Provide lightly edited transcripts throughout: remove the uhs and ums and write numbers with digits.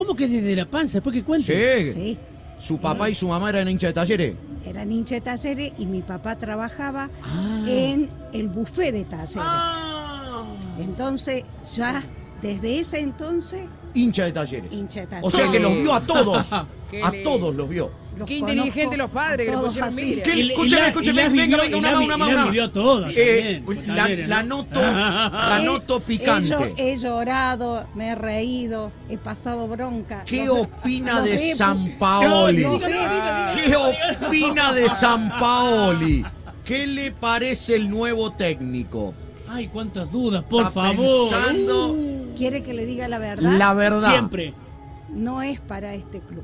¿Cómo que desde la panza? Después que cuente. Sí. ¿Su papá y su mamá eran hinchas de Talleres? Eran hinchas de Talleres y mi papá trabajaba en el buffet de Talleres. Entonces, ya desde ese entonces... Hincha de Talleres. Hincha de Talleres. O sea que los vio a todos. A todos los vio. Qué inteligentes los padres que le pusieron Miriam. Escúcheme, venga, una. vivió a todas. La noto picante. He llorado, me he reído, he pasado bronca. ¿Qué opina de Sampaoli? ¿Qué opina de Sampaoli? ¿Qué le parece el nuevo técnico? Ay, cuántas dudas, por favor. Pensando... ¿Quiere que le diga la verdad? La verdad. Siempre. No es para este club.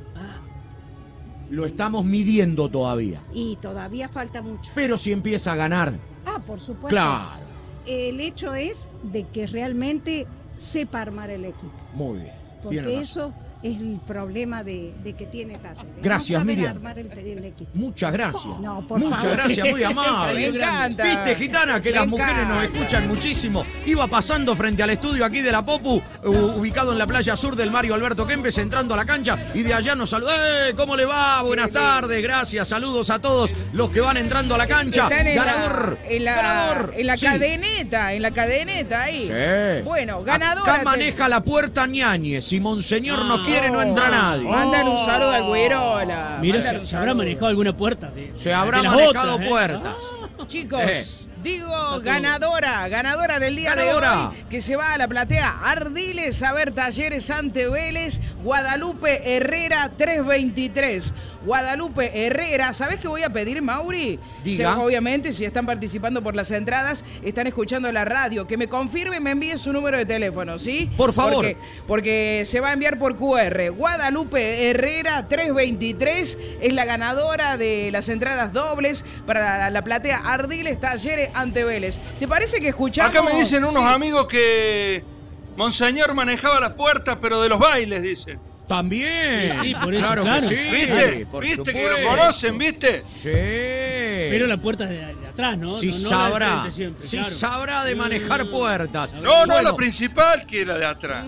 Lo estamos midiendo todavía. Y todavía falta mucho. Pero si empieza a ganar. Por supuesto. Claro. El hecho es de que realmente sepa armar el equipo. Muy bien. Porque eso es el problema de que tiene Talleres. Gracias, no saben Miriam. armar el equipo. Muchas gracias. No, por Muchas favor. gracias, muy amable. Me encanta. Viste, Gitana, que Me las mujeres nos encanta. escuchan muchísimo. Iba pasando frente al estudio aquí de la Popu, ubicado en la playa sur del Mario Alberto Kempes, entrando a la cancha, y de allá nos saludó. ¿Cómo le va? Buenas tardes, gracias, saludos a todos los que van entrando a la cancha. Están Ganador. en la Sí. cadeneta ahí. Sí. Bueno, ganador. Acá maneja la puerta Ñañez. Si Monseñor no quiere, no entra nadie. Mándale un saludo al Güerola. Mira, Mándale un se habrá saludo. manejado alguna puerta. Se habrá de las manejado otras, puertas. Chicos, digo todo. ganadora del día de Ganadora. hoy, que se va a la platea Ardiles a ver Talleres ante Vélez, Guadalupe Herrera 323. Guadalupe Herrera, ¿sabés qué voy a pedir, Mauri? Diga. Obviamente, si están participando por las entradas, están escuchando la radio, que me confirme y me envíen su número de teléfono, ¿sí? Por favor. Porque se va a enviar por QR. Guadalupe Herrera 323 es la ganadora de las entradas dobles para la platea Ardiles Talleres ante Vélez. ¿Te parece que escuchamos? Acá me dicen unos Sí. amigos que Monseñor manejaba las puertas, pero de los bailes, dicen. También. Sí, por eso, claro, claro. que sí. ¿Viste? Por ¿Viste que supuesto. lo conocen, viste? Sí. Pero la puerta es de atrás, ¿no? Sí No la de sabrá. frente siempre, Sí claro. sabrá de manejar puertas. No, Bueno, la principal que la de atrás.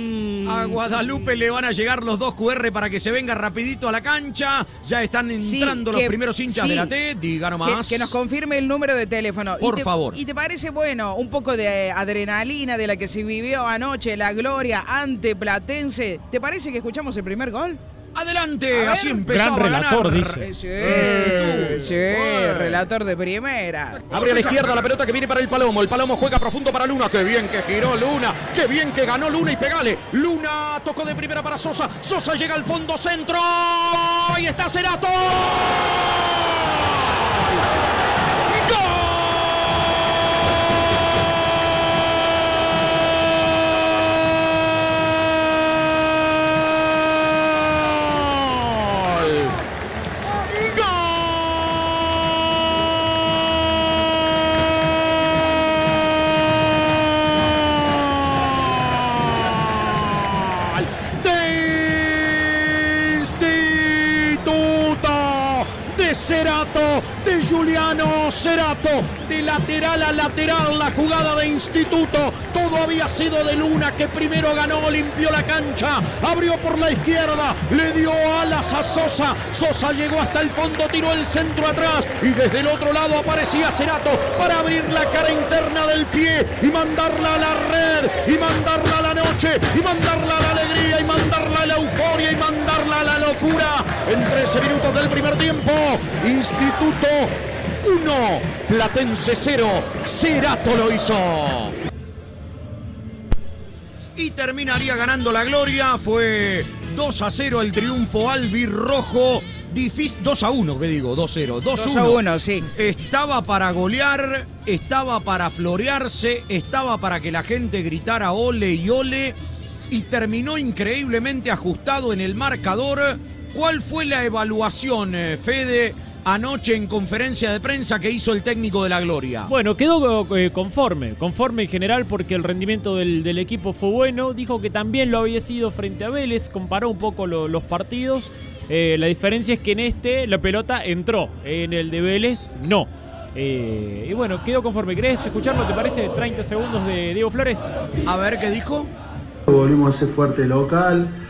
a Guadalupe le van a llegar los 2 QR para que se venga rapidito a la cancha. Ya están Sí, entrando los que- primeros hinchas sí. de la T. Diga nomás. Que nos confirme el número de teléfono. Por favor. ¿Y te parece, bueno, un poco de adrenalina de la que se vivió anoche, la gloria ante Platense? ¿Te parece que escuchamos el primer gol? Adelante, así empezaba Gran a relator, ganar. dice. Sí, relator de primera. Abre a la izquierda la pelota que viene para el Palomo. El Palomo juega profundo para Luna. Qué bien que giró Luna. Qué bien que ganó Luna y pegale. Luna tocó de primera para Sosa. Sosa llega al fondo centro. Y está Cerato. Cerato, de Juliano Cerato, de lateral a lateral, la jugada de Instituto. Todo había sido de Luna, que primero ganó, limpió la cancha, abrió por la izquierda, le dio alas a Sosa. Sosa llegó hasta el fondo, tiró el centro atrás y desde el otro lado aparecía Cerato para abrir la cara interna del pie y mandarla a la red, y mandarla a la noche, y mandarla a la alegría, y mandarla a la euforia, y mandarla a la locura. En 13 minutos del primer tiempo, Instituto 1, Platense 0, Cerato lo hizo. Y terminaría ganando la gloria. Fue 2-0 el triunfo albirrojo. Difícil, 2-1, que digo, 2-0, 2-1. 2-1, sí. Estaba para golear, estaba para florearse, estaba para que la gente gritara ole y ole, y terminó increíblemente ajustado en el marcador. ¿Cuál fue la evaluación, Fede, anoche en conferencia de prensa que hizo el técnico de la Gloria? Bueno, quedó conforme en general porque el rendimiento del equipo fue bueno. Dijo que también lo había sido frente a Vélez, comparó un poco los partidos. La diferencia es que en este la pelota entró, en el de Vélez no. Y bueno, quedó conforme. ¿Querés escucharlo, te parece? 30 segundos de Diego Flores. A ver, ¿qué dijo? Volvimos a ser fuerte local,